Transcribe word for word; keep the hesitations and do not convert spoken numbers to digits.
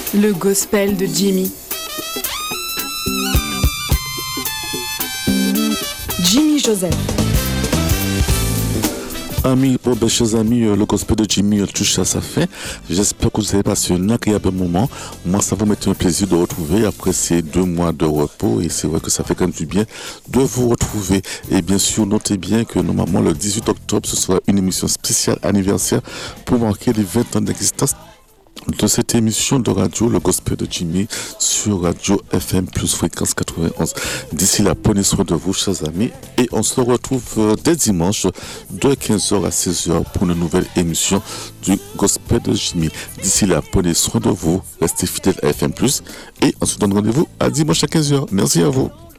Le gospel de Jimmy. Jimmy Joseph. Amis, bon, ben, chers amis, le gospel de Jimmy touche à sa fin. J'espère que vous avez passé un agréable moment. Moi, ça va m'être un plaisir de retrouver après ces deux mois de repos. Et c'est vrai que ça fait quand même du bien de vous retrouver. Et bien sûr, notez bien que normalement, le dix-huit octobre, ce sera une émission spéciale anniversaire pour marquer les vingt ans d'existence de cette émission de radio, le gospel de Jimmy, sur Radio F M plus fréquence quatre-vingt-onze. D'ici là, prenez soin de vous, chers amis, et on se retrouve dès dimanche de quinze heures à seize heures pour une nouvelle émission du gospel de Jimmy. D'ici là, prenez soin de vous, restez fidèles à F M plus, et on se donne rendez-vous à dimanche à quinze heures. Merci à vous.